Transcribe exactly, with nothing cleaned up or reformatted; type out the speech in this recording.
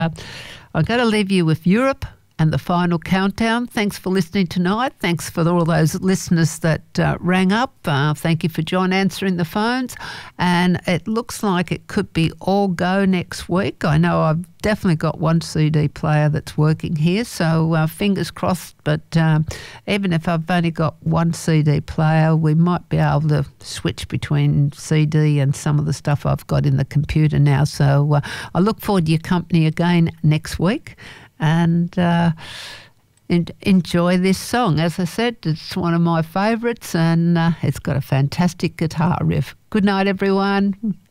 Uh, I'm going to leave you with Europe and the final countdown. Thanks for listening tonight. Thanks for all those listeners that uh, rang up. Uh, thank you for John answering the phones. And it looks like it could be all go next week. I know I've definitely got one C D player that's working here, so uh, fingers crossed. But um, even if I've only got one C D player, we might be able to switch between C D and some of the stuff I've got in the computer now. So uh, I look forward to your company again next week. And uh, en- enjoy this song. As I said, it's one of my favourites, and uh, it's got a fantastic guitar riff. Good night, everyone.